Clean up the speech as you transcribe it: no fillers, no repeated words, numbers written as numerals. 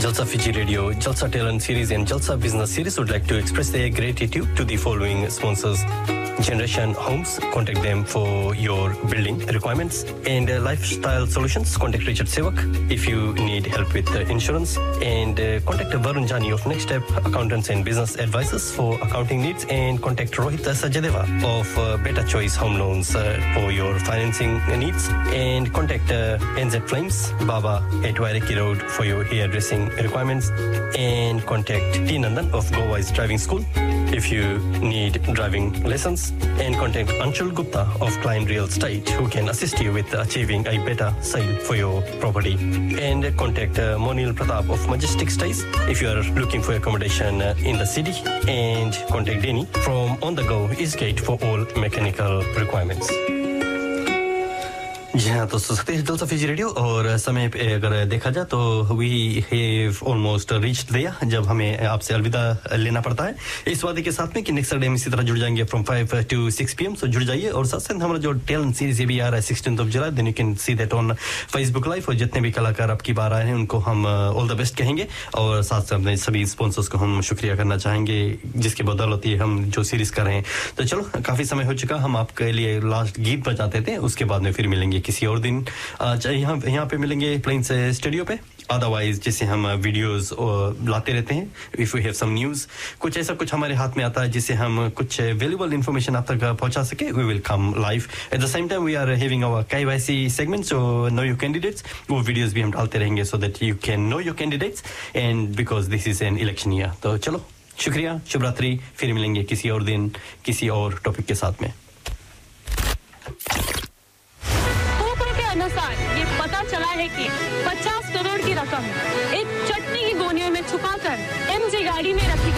Jalsa Fiji Radio, Jalsa Talent Series and Jalsa Business Series would like to express their gratitude to the following sponsors. Generation Homes, contact them for your building requirements, and Lifestyle Solutions, contact Richard Sevak if you need help with insurance, and contact Varun Jani of Next Step Accountants and Business Advisors for accounting needs, and contact Rohit Sajadeva of Better Choice Home Loans for your financing needs, and contact NZ Flames Baba at Wairiki Road for your hairdressing requirements, and contact T Nandan of Go Wise Driving School if you need driving lessons, and contact Anshul Gupta of Klein Real Estate who can assist you with achieving a better sale for your property, and contact Monil Pratap of Majestic Stays if you are looking for accommodation in the city, and contact Denny from On The Go Eastgate for all mechanical requirements. जी हाँ, तो सुनते हैं जलसा Fiji radio, और समय पे अगर देखा जाए तो we have almost reached there जब हमें आपसे अलविदा लेना पड़ता है, इस वादे के साथ में कि नेक्स्ट संडे हम इसी तरह जुड़ जाएंगे फ्रॉम 5 to 6 PM, सो जुड़ जाइए। और साथ साथ हमारा जो टैलेंट सीरीज ये भी आ रहा है 16th of July, then you can see that on Facebook live, और जितने भी कलाकार अब की बार आए हैं उनको हम ऑल द बेस्ट कहेंगे, और साथ साथ अपने सभी स्पॉन्सर्स को हम शुक्रिया करना चाहेंगे जिसकी बदौलत ही हम जो सीरीज कर रहे हैं। तो चलो, काफी समय हो चुका, हम आपके लिए लास्ट गीत बजाते थे, उसके बाद में फिर मिलेंगे किसी और दिन। यहाँ पे मिलेंगे प्लेन्स स्टूडियो पे, अदरवाइज जैसे हम वीडियोस लाते रहते हैं, if we have some news, कुछ ऐसा कुछ हमारे हाथ में आता है जिससे हम कुछ वैल्यूएबल इंफॉर्मेशन आप तक पहुंचा सके, we will come live. At the same time we are having our KYC segment, so know your candidates, वो वीडियोस भी हम डालते रहेंगे so that you can know your candidates, and because this is an election year. तो चलो, शुक्रिया, शुभ रात्रि, फिर मिलेंगे किसी और दिन किसी और टॉपिक के साथ में। अनुसार ये पता चला है कि 50 करोड़ की रकम एक चटनी की गोनियों में छुपाकर MG गाड़ी में रखी